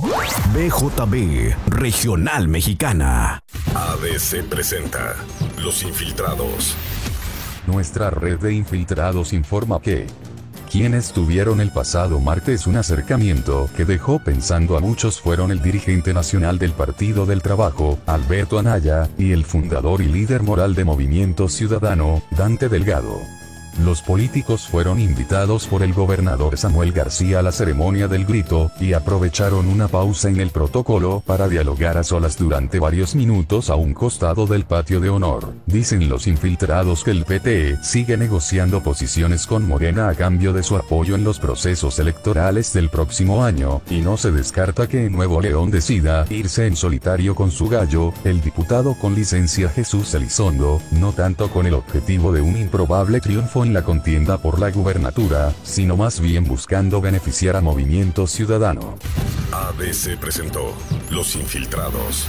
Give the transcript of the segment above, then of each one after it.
BJB Regional Mexicana. ABC presenta Los Infiltrados. Nuestra red de infiltrados informa que quienes tuvieron el pasado martes un acercamiento que dejó pensando a muchos fueron el dirigente nacional del Partido del Trabajo, Alberto Anaya, y el fundador y líder moral de Movimiento Ciudadano, Dante Delgado. Los políticos fueron invitados por el gobernador Samuel García a la ceremonia del grito, y aprovecharon una pausa en el protocolo para dialogar a solas durante varios minutos a un costado del patio de honor. Dicen los infiltrados que el PT sigue negociando posiciones con Morena a cambio de su apoyo en los procesos electorales del próximo año, y no se descarta que en Nuevo León decida irse en solitario con su gallo, el diputado con licencia Jesús Elizondo, no tanto con el objetivo de un improbable triunfo en la contienda por la gubernatura, sino más bien buscando beneficiar a Movimiento Ciudadano. ABC presentó Los Infiltrados.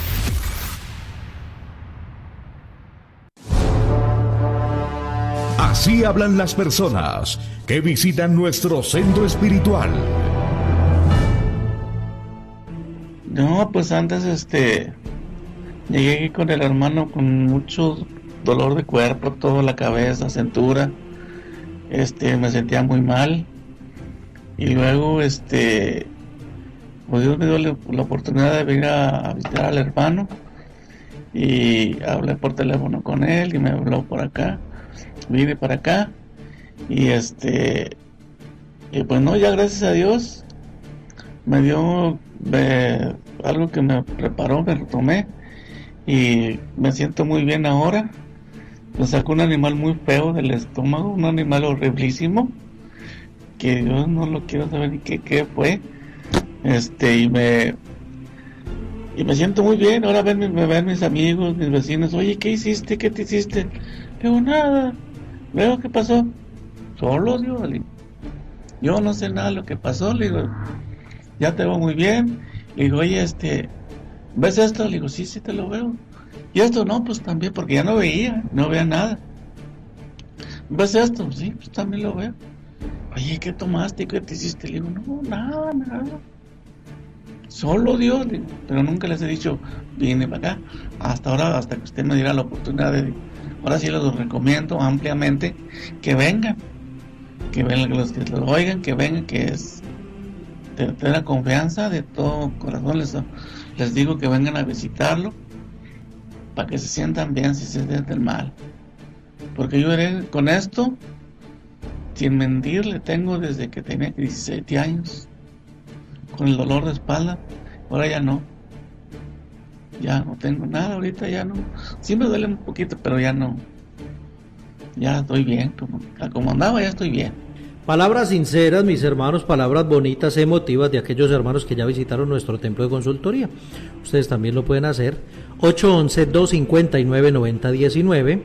Así hablan las personas que visitan nuestro centro espiritual. No, pues antes llegué aquí con el hermano con mucho dolor de cuerpo, toda la cabeza, cintura. Me sentía muy mal, y luego pues Dios me dio la oportunidad de venir a visitar al hermano, y hablé por teléfono con él y me habló por acá, vine para acá, y pues no, ya gracias a Dios me dio algo que me preparó, me retomé y me siento muy bien ahora. Me sacó un animal muy feo del estómago, un animal horriblísimo, que yo no lo quiero saber ni qué fue. Y me siento muy bien. Ahora me ven mis amigos, mis vecinos. Oye, ¿qué hiciste? ¿Qué te hiciste? Digo, nada. Luego, ¿qué pasó? Solo, digo, yo no sé nada de lo que pasó. Le digo, ya te veo muy bien. Le digo, oye, ¿ves esto? Le digo, sí, te lo veo. Y esto no, pues también, porque ya no veía nada. ¿Ves esto? Sí, pues también lo veo. Oye, ¿qué tomaste? ¿Qué te hiciste? Le digo, no, nada. Solo Dios, le digo, pero nunca les he dicho, vine para acá. Hasta ahora, hasta que usted me diera la oportunidad ahora sí les recomiendo ampliamente que vengan, los que lo oigan, que vengan, que es de la confianza, de todo corazón les digo que vengan a visitarlo, para que se sientan bien si se sienten mal. Porque yo con esto, sin mentir, le tengo desde que tenía 17 años, con el dolor de espalda. Ahora ya no tengo nada, ahorita ya no. Sí me duele un poquito, pero ya no. Ya estoy bien, como andaba, ya estoy bien. Palabras sinceras, mis hermanos, palabras bonitas, emotivas de aquellos hermanos que ya visitaron nuestro templo de consultoría. Ustedes también lo pueden hacer. 811-259-9019,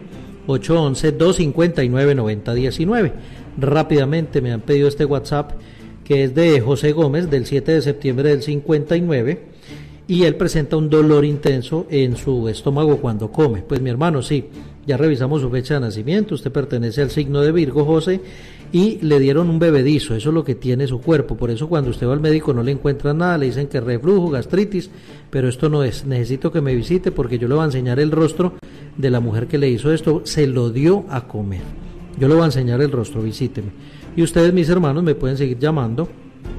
811-259-9019. Rápidamente me han pedido este WhatsApp, que es de José Gómez, del 7 de septiembre del 59, y él presenta un dolor intenso en su estómago cuando come. Pues mi hermano, sí, ya revisamos su fecha de nacimiento, usted pertenece al signo de Virgo, José, y le dieron un bebedizo, eso es lo que tiene su cuerpo. Por eso cuando usted va al médico no le encuentran nada, le dicen que reflujo, gastritis, pero esto no es. Necesito que me visite porque yo le voy a enseñar el rostro de la mujer que le hizo esto, se lo dio a comer. Yo le voy a enseñar el rostro, visíteme. Y ustedes, mis hermanos, me pueden seguir llamando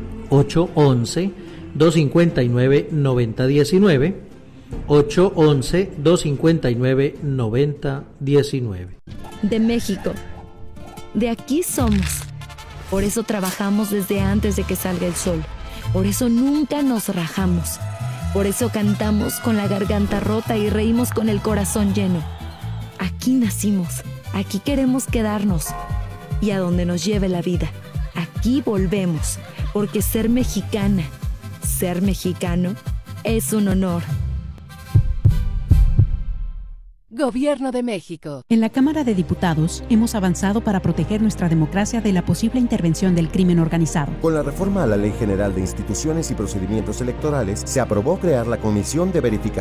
811-259-9019, 811-259-9019. De México. De aquí somos. Por eso trabajamos desde antes de que salga el sol. Por eso nunca nos rajamos. Por eso cantamos con la garganta rota y reímos con el corazón lleno. Aquí nacimos. Aquí queremos quedarnos. Y a donde nos lleve la vida. Aquí volvemos. Porque ser mexicana, ser mexicano, es un honor. Gobierno de México. En la Cámara de Diputados hemos avanzado para proteger nuestra democracia de la posible intervención del crimen organizado. Con la reforma a la Ley General de Instituciones y Procedimientos Electorales, se aprobó crear la Comisión de Verificación